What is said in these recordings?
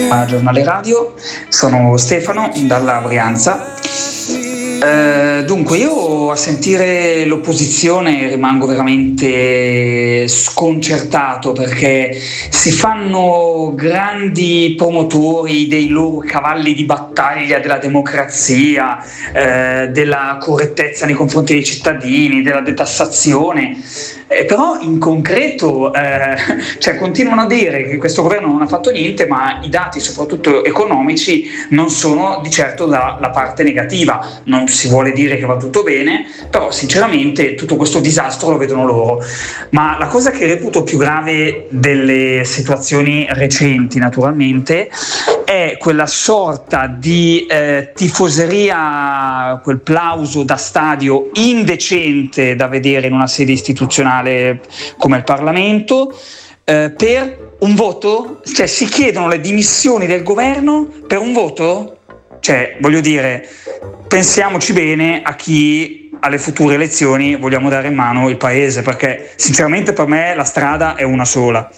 a Giornale Radio, sono Stefano dalla Brianza. Dunque, io a sentire l'opposizione rimango veramente sconcertato, perché si fanno grandi promotori dei loro cavalli di battaglia della democrazia, della correttezza nei confronti dei cittadini, della detassazione. Però in concreto continuano a dire che questo governo non ha fatto niente, ma i dati soprattutto economici non sono di certo dalla parte negativa. Non si vuole dire che va tutto bene, però sinceramente tutto questo disastro lo vedono loro. Ma la cosa che reputo più grave delle situazioni recenti, naturalmente, è quella sorta di tifoseria, quel plauso da stadio indecente da vedere in una sede istituzionale come il Parlamento, per un voto. Cioè, si chiedono le dimissioni del governo per un voto? Cioè, voglio dire, pensiamoci bene a chi alle future elezioni vogliamo dare in mano il paese, perché sinceramente per me la strada è una sola.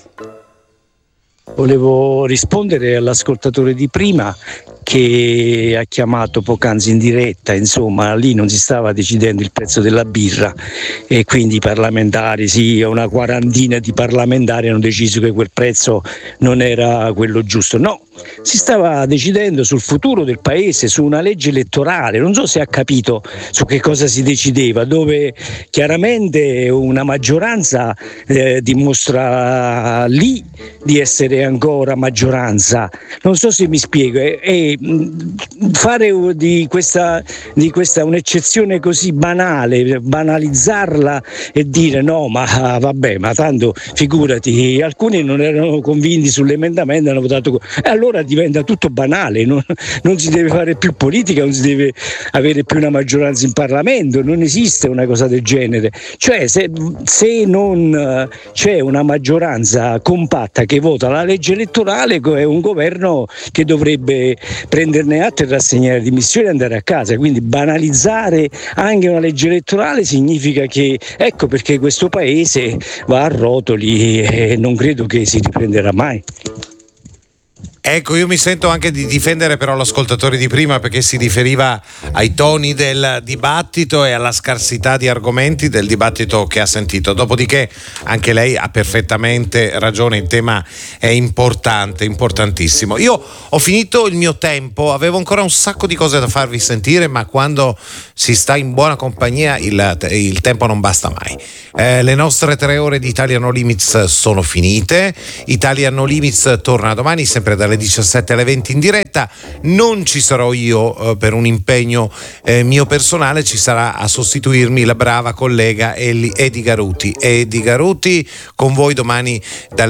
Volevo rispondere all'ascoltatore di prima che ha chiamato poc'anzi in diretta. Insomma, lì non si stava decidendo il prezzo della birra e quindi i parlamentari, sì, una quarantina di parlamentari hanno deciso che quel prezzo non era quello giusto. No, si stava decidendo sul futuro del paese, su una legge elettorale. Non so se ha capito su che cosa si decideva, dove chiaramente una maggioranza dimostra lì di essere ancora maggioranza. Non so se mi spiego. E fare di questa un'eccezione così banale, banalizzarla e dire no, ma vabbè, ma tanto figurati, alcuni non erano convinti sull'emendamento, hanno votato e allora diventa tutto banale, non si deve fare più politica, non si deve avere più una maggioranza in Parlamento, non esiste una cosa del genere. Cioè se non c'è una maggioranza compatta che vota la legge elettorale, è un governo che dovrebbe prenderne atto e rassegnare le dimissioni e andare a casa. Quindi banalizzare anche una legge elettorale significa che ecco perché questo paese va a rotoli e non credo che si riprenderà mai. Ecco, io mi sento anche di difendere però l'ascoltatore di prima, perché si riferiva ai toni del dibattito e alla scarsità di argomenti del dibattito che ha sentito. Dopodiché anche lei ha perfettamente ragione, il tema è importante, importantissimo. Io ho finito il mio tempo, avevo ancora un sacco di cose da farvi sentire, ma quando si sta in buona compagnia il tempo non basta mai. Le nostre 3 ore di Italia No Limits sono finite. Italia No Limits torna domani sempre dalle 17 alle 20 in diretta. Non ci sarò io per un impegno mio personale, ci sarà a sostituirmi la brava collega Edi Garuti con voi domani dalle